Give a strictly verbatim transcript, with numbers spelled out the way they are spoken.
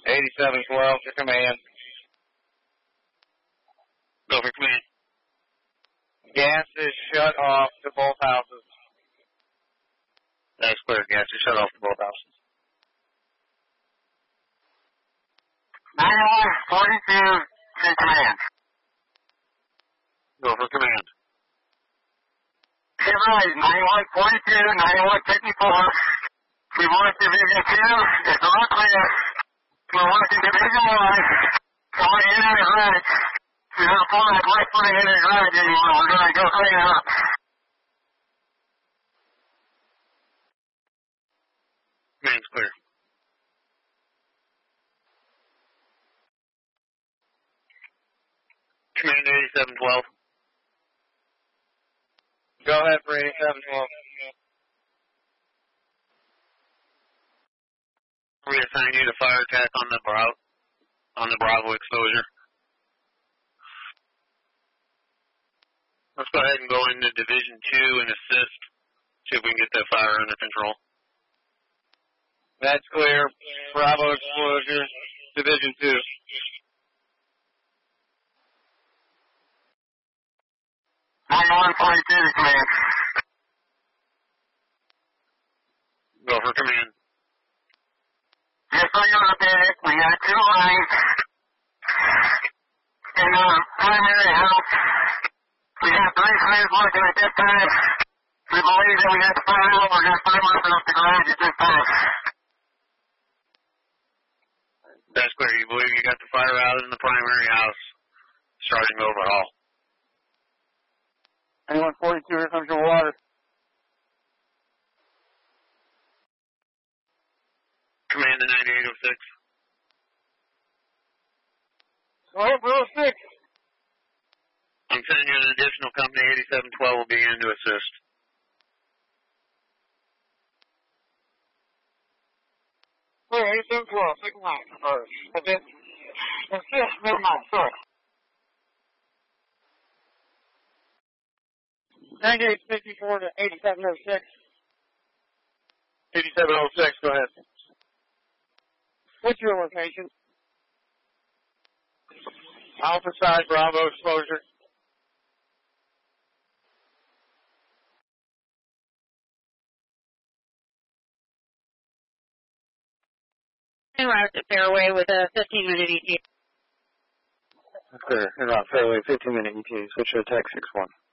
eighty-seven twelve to command. Go for command. Gas is shut off to both houses. That's clear. Gas is shut off to both houses. ninety-one forty-two to command. Go for command. Chevrolet ninety-one forty-two, ninety-one fifty-four. We want Division two. It's all clear. We're watching Division one. Coming in on his right. We don't pull that right footing in his right anymore. We're going to go clean it up. Command's clear. Command eighty-seven twelve. Go ahead for eighty-seven twelve. We assign you to fire attack on the Bravo, on the Bravo exposure. Let's go ahead and go into Division two and assist. See if we can get that fire under control. That's clear. Bravo exposure, Division two. ninety-one forty-two to command. Go for command. Just so you look at it, we got two lines in the primary house. We have three crews working at this time. We believe that we have to fire out. We're just five miles off the garage at this time. That's clear. You believe you got the fire out in the primary house, starting overhaul. ninety-one forty-two, here comes your water. Command to ninety-eight oh six. Go ahead for oh six. I'm sending you an additional company. eighty-seven twelve will be in to assist. Wait, eighty-seven twelve, second line. Okay. Assist, never mind, sorry. ninety-eight fifty-four to eighty-seven oh six. eighty-seven oh six, go ahead. What's your location? Alpha side, Bravo exposure. We're at Fairway with a fifteen minute E T A. Clear. You're not Fairway, fifteen minute E T A. Switch to attack six one.